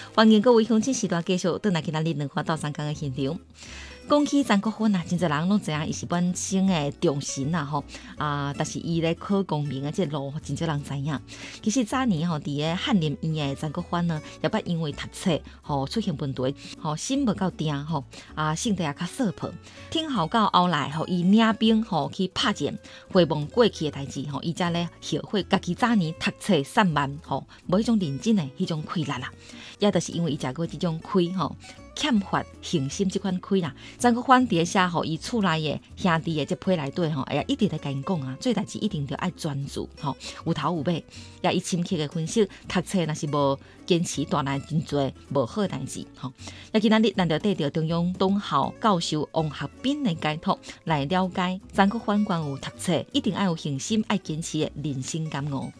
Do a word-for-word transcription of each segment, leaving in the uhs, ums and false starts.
欢迎各位乡亲时段继续倒来今仔日两花到三江的现场。讲起曾国藩啊，真侪人拢知影伊是本省的重臣啊吼啊，但是伊咧考功名的这路真少人知影。其实早年吼，伫个翰林院的曾国藩呢，也捌因为读册吼出现问题，吼心无够定吼啊，性格也较色泼。听候到后来吼，伊领兵吼去拍战，回望过去的代志吼，伊才咧后悔家己早年读册散漫吼，无迄种认真的迄种气力啦。也就是因为伊食过即种亏吼。欠发恒心这款亏啦，曾国藩伫写吼伊厝内的兄弟的这批内底吼，哎呀，一直在甲因讲啊，做代志一定要爱专注吼，有头有尾。也伊深刻的分析，读册若是无坚持，大难真多无好代志吼。也今仔日咱就缀着中央党校教授王学斌的解读来了解曾国藩关于读册一定爱有恒心、爱坚持的人生感悟。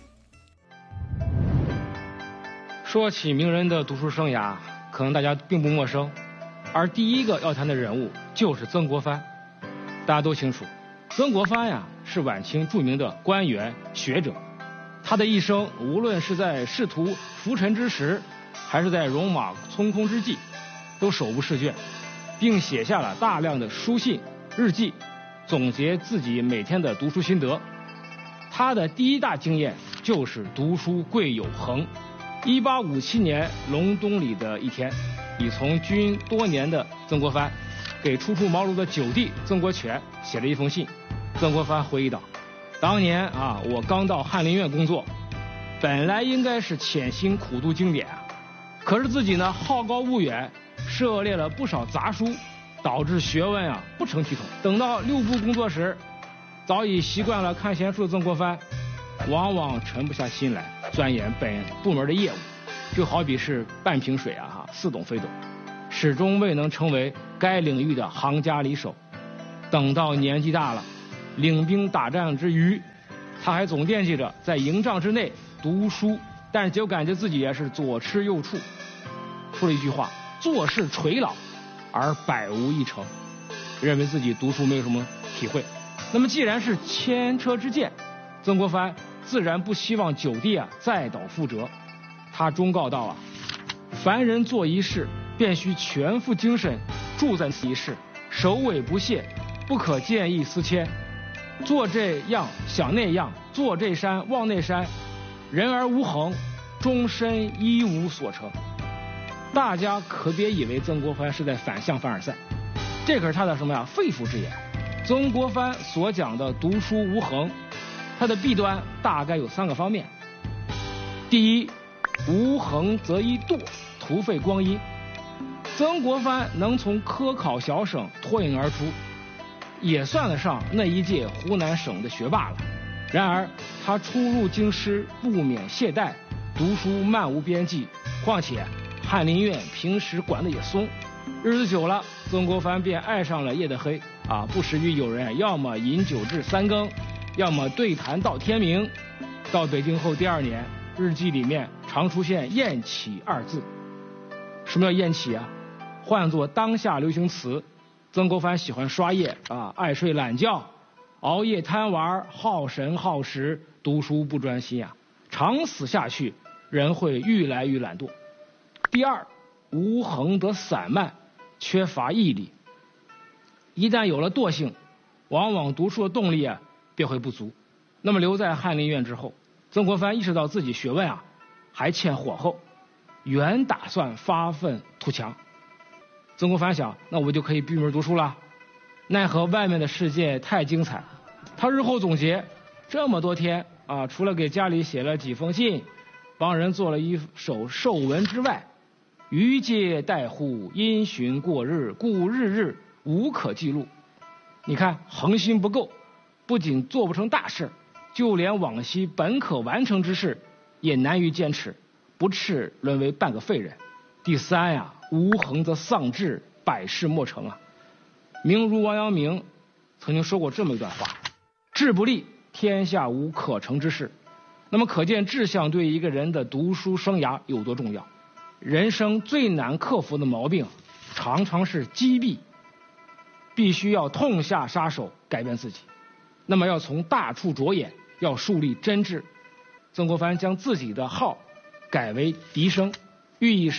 说起名人的读书生涯，可能大家并不陌生，而第一个要谈的人物就是曾国藩。大家都清楚，曾国藩呀是晚清著名的官员学者，他的一生无论是在仕途浮沉之时，还是在戎马匆匆之际，都手不释卷，并写下了大量的书信、日记，总结自己每天的读书心得。他的第一大经验就是读书贵有恒。一八五七年隆冬里的一天，已从军多年的曾国藩给初出茅庐的九弟曾国荃写了一封信。曾国藩回忆道：当年啊，我刚到翰林院工作，本来应该是潜心苦读经典啊，可是自己呢好高骛远，涉猎了不少杂书，导致学问啊不成体统。等到六部工作时，早已习惯了看闲书的曾国藩往往沉不下心来钻研本部门的业务，就好比是半瓶水啊哈，似懂非懂，始终未能成为该领域的行家里手。等到年纪大了，领兵打仗之余，他还总惦记着在营帐之内读书，但是就感觉自己也是左吃右怵，说了一句话：做事垂老而百无一成，认为自己读书没有什么体会。那么既然是前车之鉴，曾国藩自然不希望九弟啊再蹈覆辙。他忠告道啊：凡人做一事，便须全副精神注在此一事，首尾不懈，不可见异思迁。做这样想那样，做这山望那山，人而无恒，终身一无所成。大家可别以为曾国藩是在反向凡尔赛，这可是他的什么呀肺腑之言。曾国藩所讲的读书无恒，它的弊端大概有三个方面。第一，无恒则易惰，徒费光阴。曾国藩能从科考小省脱颖而出，也算得上那一届湖南省的学霸了。然而他初入京师不免懈怠，读书漫无边际，况且翰林院平时管得也松，日子久了，曾国藩便爱上了夜的黑啊，不时于有人要么饮酒至三更，要么对谈到天明。到北京后第二年，日记里面常出现厌起二字。什么叫厌起啊？换作当下流行词，曾国藩喜欢刷夜啊，爱睡懒觉，熬夜贪玩，耗神耗时，读书不专心啊，长此下去，人会愈来愈懒惰。第二，无恒得散漫，缺乏毅力。一旦有了惰性，往往读书的动力啊便会不足。那么留在翰林院之后，曾国藩意识到自己学问啊还欠火候，原打算发愤图强。曾国藩想，那我就可以闭门读书了。奈何外面的世界太精彩，他日后总结，这么多天啊，除了给家里写了几封信，帮人做了一首寿文之外，余皆怠乎因循过日，故日日无可记录。你看恒心不够，不仅做不成大事，就连往昔本可完成之事也难于坚持，不啻沦为半个废人。第三呀，无恒则丧志，百事莫成啊。名儒王阳明曾经说过这么一段话：志不立，天下无可成之事。那么可见志向对一个人的读书生涯有多重要。人生最难克服的毛病常常是积弊，必须要痛下杀手改变自己。那么要从大处着眼，要树立真志。曾国藩将自己的号改为笛声，寓意是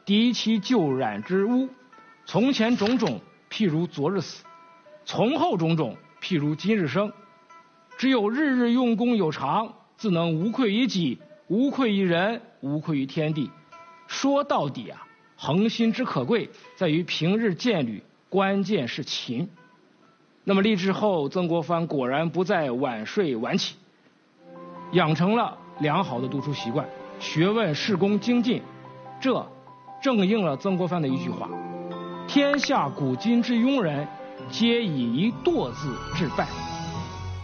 涤其旧染之污。从前种种，譬如昨日死；从后种种，譬如今日生。只有日日用功有常，自能无愧于己，无愧于人，无愧于天地。说到底啊，恒心之可贵在于平日见履，关键是勤。那么立志后，曾国藩果然不再晚睡晚起，养成了良好的读书习惯，学问事功精进。这正应了曾国藩的一句话：天下古今之庸人，皆以一惰字致败。